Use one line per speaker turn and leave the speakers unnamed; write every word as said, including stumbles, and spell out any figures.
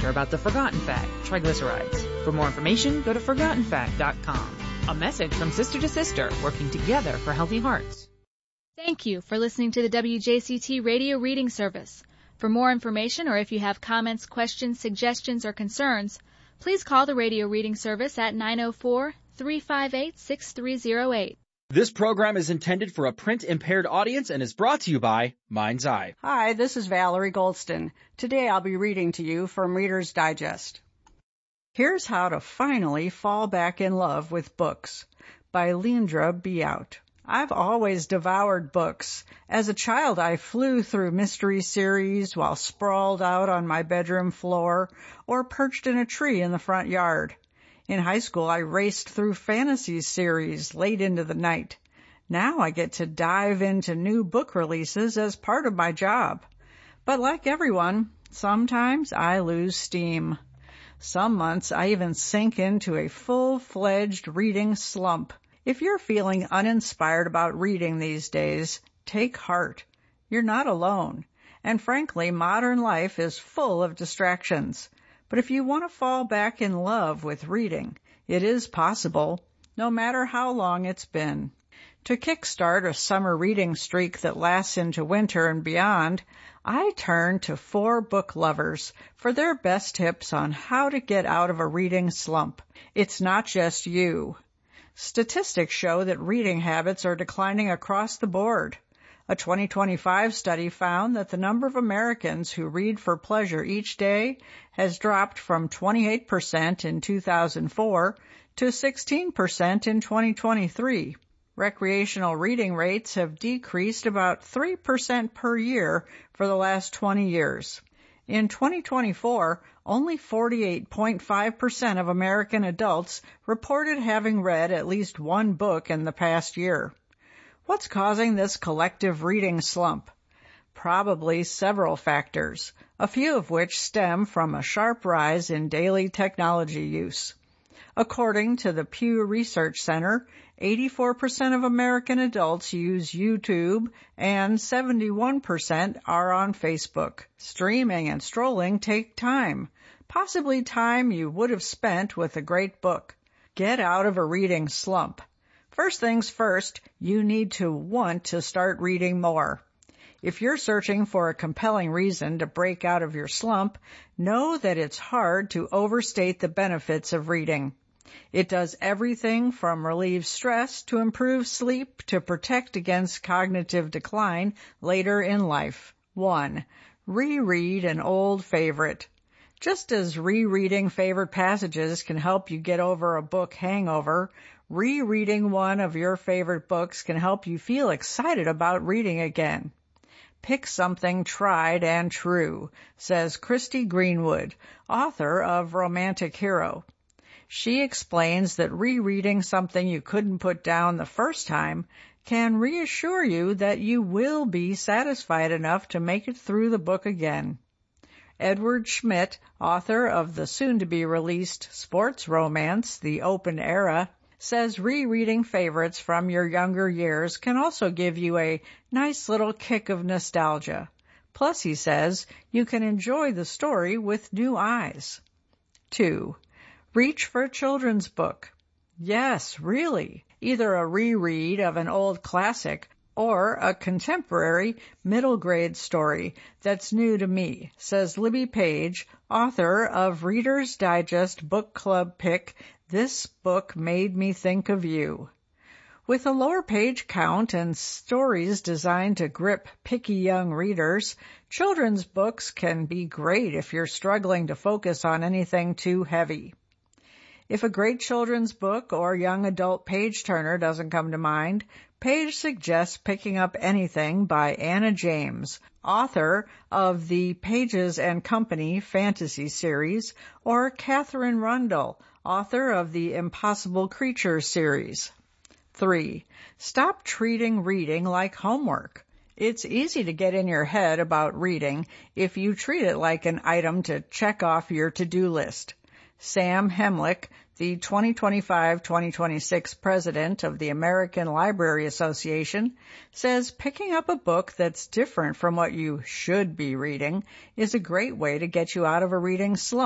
Sister about the forgotten fat, triglycerides. For more information, go to forgotten fat dot com. A message from Sister to Sister, working together for healthy hearts.
Thank you for listening to the W J C T Radio Reading Service. For more information, or if you have comments, questions, suggestions, or concerns, please call the Radio Reading Service at nine oh four, three five eight, six three oh eight.
This program is intended for a print-impaired audience and is brought to you by Mind's Eye.
Hi, this is Valerie Goldston. Today I'll be reading to you from Reader's Digest. Here's How to Finally Fall Back in Love with Books by Leandra Beout. I've always devoured books. As a child, I flew through mystery series while sprawled out on my bedroom floor or perched in a tree in the front yard. In high school, I raced through fantasy series late into the night. Now I get to dive into new book releases as part of my job. But like everyone, sometimes I lose steam. Some months I even sink into a full-fledged reading slump. If you're feeling uninspired about reading these days, take heart. You're not alone. And frankly, modern life is full of distractions. But if you want to fall back in love with reading, it is possible, no matter how long it's been. To kickstart a summer reading streak that lasts into winter and beyond, I turn to four book lovers for their best tips on how to get out of a reading slump. It's not just you. Statistics show that reading habits are declining across the board. A twenty twenty-five study found that the number of Americans who read for pleasure each day has dropped from twenty-eight percent in two thousand four to sixteen percent in twenty twenty-three. Recreational reading rates have decreased about three percent per year for the last twenty years. In twenty twenty-four, only forty-eight point five percent of American adults reported having read at least one book in the past year. What's causing this collective reading slump? Probably several factors, a few of which stem from a sharp rise in daily technology use. According to the Pew Research Center, eighty-four percent of American adults use YouTube and seventy-one percent are on Facebook. Streaming and strolling take time, possibly time you would have spent with a great book. Get out of a reading slump. First things first, you need to want to start reading more. If you're searching for a compelling reason to break out of your slump, know that it's hard to overstate the benefits of reading. It does everything from relieve stress to improve sleep to protect against cognitive decline later in life. One, reread an old favorite. Just as rereading favorite passages can help you get over a book hangover, rereading one of your favorite books can help you feel excited about reading again. Pick something tried and true, says Christy Greenwood, author of Romantic Hero. She explains that rereading something you couldn't put down the first time can reassure you that you will be satisfied enough to make it through the book again. Edward Schmidt, author of the soon-to-be-released sports romance, The Open Era, says rereading favorites from your younger years can also give you a nice little kick of nostalgia. Plus, he says, you can enjoy the story with new eyes. Two, reach for a children's book. Yes, really. Either a reread of an old classic or a contemporary middle grade story that's new to me, says Libby Page, author of Reader's Digest Book Club pick, This Book Made Me Think of You. With a lower page count and stories designed to grip picky young readers, children's books can be great if you're struggling to focus on anything too heavy. If a great children's book or young adult page-turner doesn't come to mind, Page suggests picking up Anything by Anna James, author of the Pages and Company fantasy series, or Catherine Rundle, author of the Impossible Creatures series. Three, stop treating reading like homework. It's easy to get in your head about reading if you treat it like an item to check off your to-do list. Sam Hemlick, the twenty twenty-five twenty twenty-six president of the American Library Association, says picking up a book that's different from what you should be reading is a great way to get you out of a reading slump.